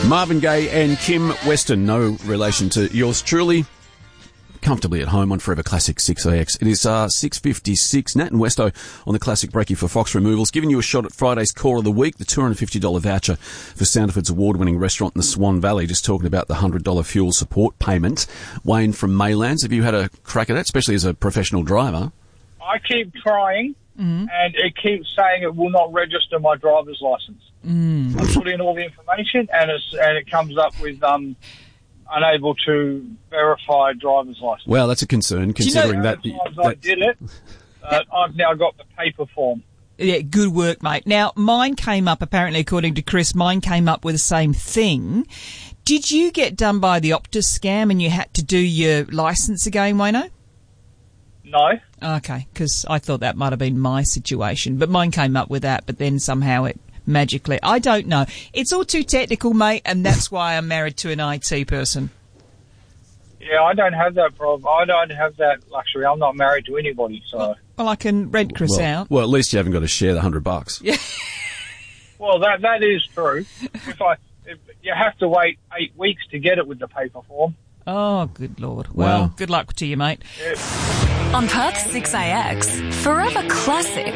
Marvin Gaye and Kim Weston, no relation to yours truly. Comfortably at home on Forever Classic 6AX. It is 6:56. Nat and Westo on the Classic Brekkie for Fox Removals, giving you a shot at Friday's Core of the Week, the $250 voucher for Sandifords award-winning restaurant in the Swan Valley. Just talking about the $100 fuel support payment. Wayne from Maylands, have you had a crack at that, especially as a professional driver? I keep trying, and it keeps saying it will not register my driver's licence. I put in all the information, and it comes up with unable to verify driver's licence. Well, that's a concern, considering that... I did it. I've now got the paper form. Yeah, good work, mate. Now, mine came up, apparently, according to Chris, mine came up with the same thing. Did you get done by the Optus scam and you had to do your licence again, Wayno? No. Okay, because I thought that might have been my situation. But mine came up with that, but then somehow it magically... I don't know. It's all too technical, mate, and that's why I'm married to an IT person. Yeah, I don't have that problem. I don't have that luxury. I'm not married to anybody, so... Well, I can rent Chris out. Well, at least you haven't got to share the $100. Yeah. Well, that is true. If you have to wait 8 weeks to get it with the paper form. Oh, good Lord. Well, good luck to you, mate. Yeah. On Perth 6AX, Forever Classic